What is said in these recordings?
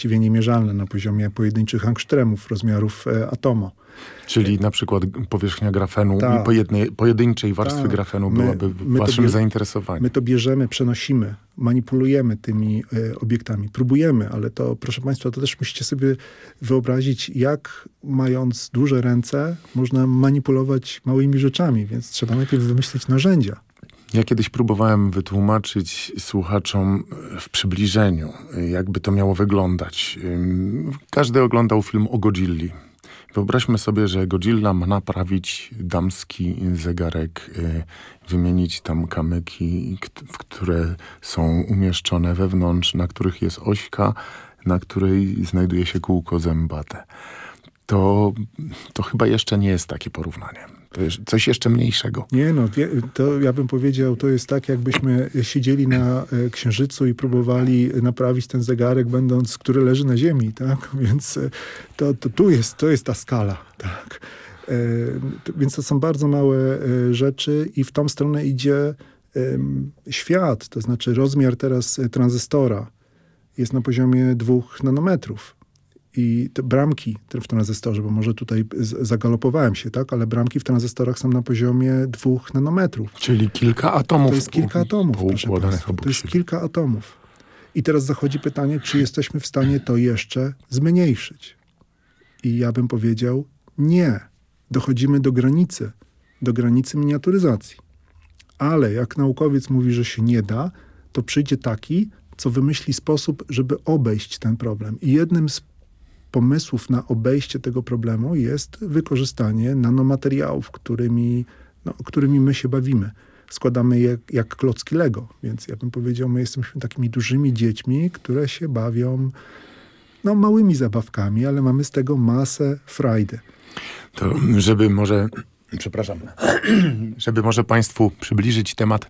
właściwie niemierzalne na poziomie pojedynczych angstremów rozmiarów atomu. Czyli na przykład powierzchnia grafenu i pojedynczej warstwy grafenu byłaby waszym zainteresowaniem. My to bierzemy, przenosimy, manipulujemy tymi obiektami. Próbujemy, ale to, proszę państwa, to też musicie sobie wyobrazić, jak mając duże ręce można manipulować małymi rzeczami, więc trzeba najpierw wymyślić narzędzia. Ja kiedyś próbowałem wytłumaczyć słuchaczom w przybliżeniu, jakby to miało wyglądać. Każdy oglądał film o Godzilli. Wyobraźmy sobie, że Godzilla ma naprawić damski zegarek, wymienić tam kamyki, które są umieszczone wewnątrz, na których jest ośka, na której znajduje się kółko zębate. To chyba jeszcze nie jest takie porównanie. To jest coś jeszcze mniejszego. Nie no, to ja bym powiedział, to jest tak, jakbyśmy siedzieli na Księżycu i próbowali naprawić ten zegarek, który leży na Ziemi, tak? Więc to jest ta skala, tak? Więc to są bardzo małe rzeczy i w tą stronę idzie świat, to znaczy rozmiar teraz tranzystora jest na poziomie 2 nanometrów. I te bramki w tranzystorze, bo może tutaj zagalopowałem się, tak? Ale bramki w tranzystorach są na poziomie 2 nanometrów. Czyli kilka atomów. To jest kilka atomów, proszę państwa. To jest kilka atomów. I teraz zachodzi pytanie, czy jesteśmy w stanie to jeszcze zmniejszyć? I ja bym powiedział, nie. Dochodzimy do granicy miniaturyzacji. Ale jak naukowiec mówi, że się nie da, to przyjdzie taki, co wymyśli sposób, żeby obejść ten problem. I jednym z pomysłów na obejście tego problemu jest wykorzystanie nanomateriałów, którymi my się bawimy. Składamy je jak klocki Lego, więc ja bym powiedział, my jesteśmy takimi dużymi dziećmi, które się bawią małymi zabawkami, ale mamy z tego masę frajdy. To żeby może Państwu przybliżyć temat,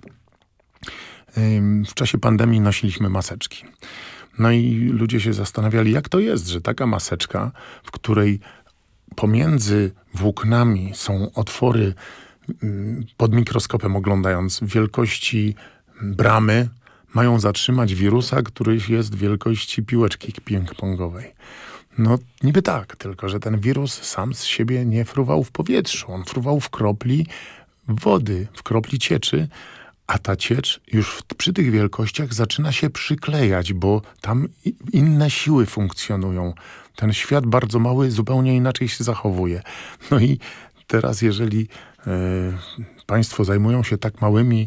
w czasie pandemii nosiliśmy maseczki. No i ludzie się zastanawiali, jak to jest, że taka maseczka, w której pomiędzy włóknami są otwory, pod mikroskopem oglądając, wielkości bramy, mają zatrzymać wirusa, który jest wielkości piłeczki ping-pongowej. No niby tak, tylko że ten wirus sam z siebie nie fruwał w powietrzu. On fruwał w kropli wody, w kropli cieczy, a ta ciecz już przy tych wielkościach zaczyna się przyklejać, bo tam inne siły funkcjonują. Ten świat bardzo mały zupełnie inaczej się zachowuje. No i teraz jeżeli państwo zajmują się tak małymi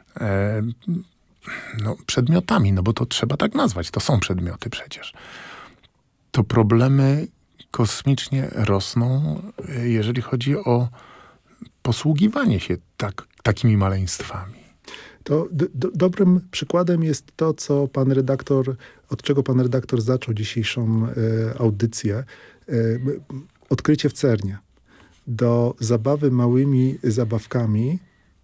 przedmiotami, no bo to trzeba tak nazwać, to są przedmioty przecież, to problemy kosmicznie rosną, jeżeli chodzi o posługiwanie się takimi maleństwami. To dobrym przykładem jest to, od czego pan redaktor zaczął dzisiejszą audycję. Odkrycie w CERN-ie. Do zabawy małymi zabawkami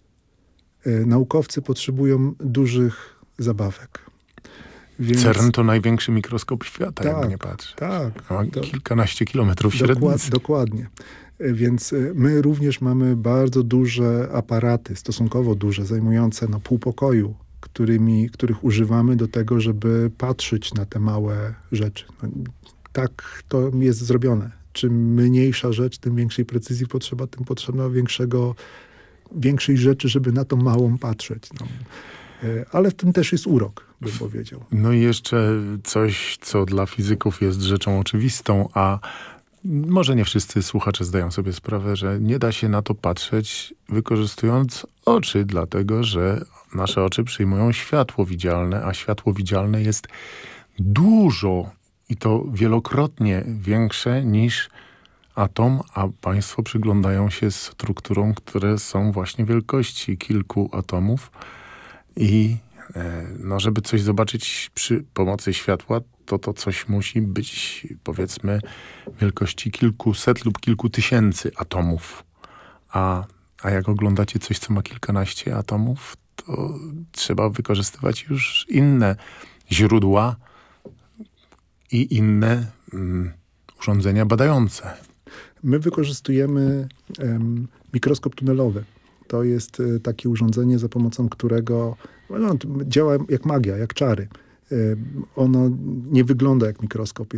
naukowcy potrzebują dużych zabawek. Więc CERN to największy mikroskop świata, tak, jakby nie patrzeć. Tak. Ma kilkanaście kilometrów średnicy. Dokładnie. Więc my również mamy bardzo duże aparaty, stosunkowo duże, zajmujące pół pokoju, których używamy do tego, żeby patrzeć na te małe rzeczy. Tak to jest zrobione. Czym mniejsza rzecz, tym większej precyzji potrzeba, tym potrzeba większej rzeczy, żeby na tą małą patrzeć. Ale w tym też jest urok, bym powiedział. No i jeszcze coś, co dla fizyków jest rzeczą oczywistą, a może nie wszyscy słuchacze zdają sobie sprawę, że nie da się na to patrzeć wykorzystując oczy, dlatego że nasze oczy przyjmują światło widzialne, a światło widzialne jest dużo i to wielokrotnie większe niż atom, a państwo przyglądają się strukturom, które są właśnie wielkości kilku atomów i żeby coś zobaczyć przy pomocy światła, to coś musi być, powiedzmy, wielkości kilkuset lub kilku tysięcy atomów. A jak oglądacie coś, co ma kilkanaście atomów, to trzeba wykorzystywać już inne źródła i inne urządzenia badające. My wykorzystujemy mikroskop tunelowy. To jest takie urządzenie, za pomocą którego działa jak magia, jak czary. Ono nie wygląda jak mikroskop.